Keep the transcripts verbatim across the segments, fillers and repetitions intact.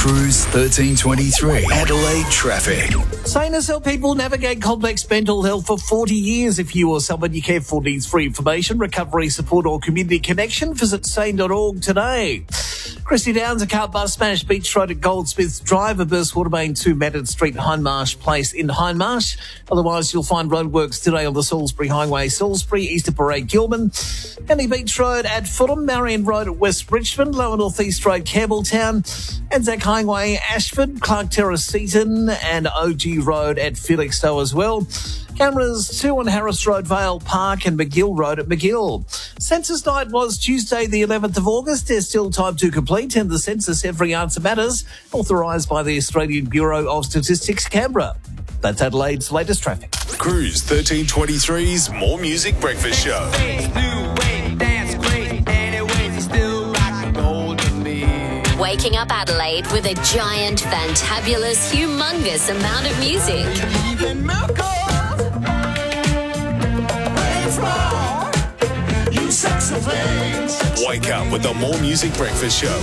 Cruise thirteen twenty-three. Adelaide traffic. Sane has helped people navigate complex mental health for forty years. If you or someone you care for needs free information, recovery support or community connection, visit sane dot org today. Christy Downs, a car bus smashed Beach Road at Goldsmiths Drive, a burst water main to Maddard Street, Hindmarsh Place in Hindmarsh. Otherwise, you'll find roadworks today on the Salisbury Highway, Salisbury, Easter Parade, Gilman, Henley Beach Road at Fulham, Marion Road at West Richmond, Lower North East Road, Campbelltown, Anzac Highway, Ashford, Clark Terrace, Seaton, and O G Road at Felixstowe as well. Cameras two on Harris Road, Vale Park, and McGill Road at McGill. Census night was Tuesday the eleventh of August. There's still time to complete, and the census Every Answer Matters, authorised by the Australian Bureau of Statistics, Canberra. That's Adelaide's latest traffic. Cruise thirteen twenty-three's More Music Breakfast Show. Waking up Adelaide with a giant, fantabulous, humongous amount of music. Wake up with the More Music Breakfast Show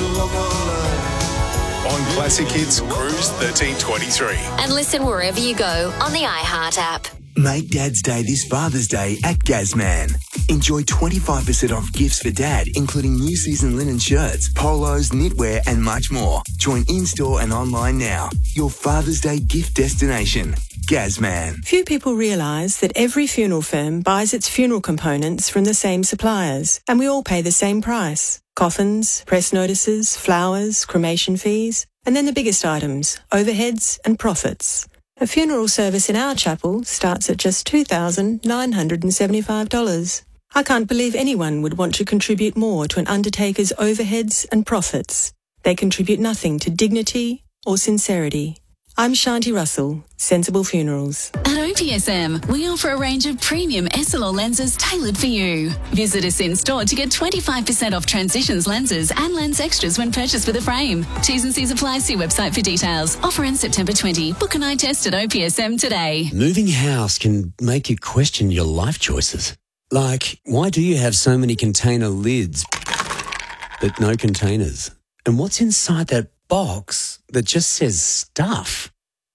on Classic Hits Cruise thirteen twenty-three. And listen wherever you go on the iHeart app. Make Dad's Day this Father's Day at Gazman. Enjoy twenty-five percent off gifts for Dad, including new season linen shirts, polos, knitwear, and much more. Join in-store and online now. Your Father's Day gift destination. Gazman. Few people realise that every funeral firm buys its funeral components from the same suppliers, and we all pay the same price. Coffins, press notices, flowers, cremation fees, and then the biggest items, overheads and profits. A funeral service in our chapel starts at just two thousand nine hundred seventy-five dollars. I can't believe anyone would want to contribute more to an undertaker's overheads and profits. They contribute nothing to dignity or sincerity. I'm Shanti Russell, Sensible Funerals. At O P S M, we offer a range of premium S L R lenses tailored for you. Visit us in store to get twenty-five percent off Transitions lenses and lens extras when purchased with a frame. T's and C's apply. See website for details. Offer ends September twentieth. Book an eye test at O P S M today. Moving house can make you question your life choices. Like, why do you have so many container lids but no containers? And what's inside that box that just says stuff?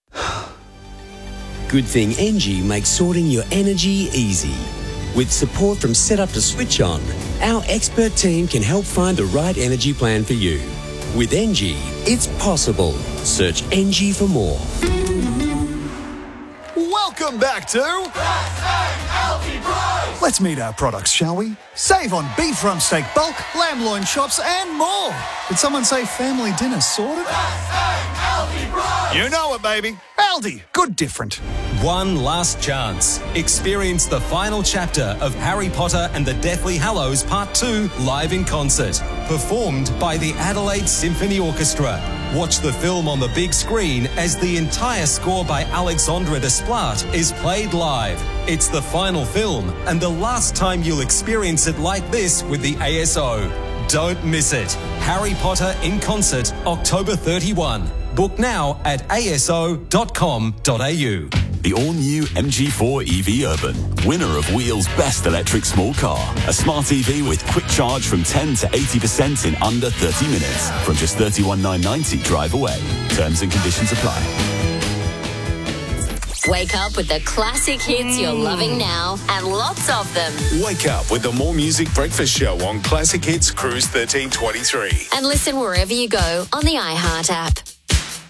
Good thing Engie makes sorting your energy easy. With support from setup to switch on, our expert team can help find the right energy plan for you. With Engie, it's possible. Search Engie for more. Welcome back to Let's meet our products, shall we? Save on beef rump steak bulk, lamb loin chops, and more. Did someone say family dinner sorted? You know it, baby. Aldi, good different. One last chance. Experience the final chapter of Harry Potter and the Deathly Hallows Part two live in concert. Performed by the Adelaide Symphony Orchestra. Watch the film on the big screen as the entire score by Alexandre Desplat is played live. It's the final film and the last time you'll experience it like this with the A S O. Don't miss it. Harry Potter in concert, October thirty-first. Book now at a s o dot com dot a u. The all-new M G four E V Urban, winner of Wheel's Best Electric Small Car. A smart E V with quick charge from ten to eighty percent in under thirty minutes. From just thirty-one thousand nine hundred ninety drive away. Terms and conditions apply. Wake up with the classic hits you're loving now and lots of them. Wake up with the More Music Breakfast Show on Classic Hits Cruise thirteen twenty-three. And listen wherever you go on the iHeart app.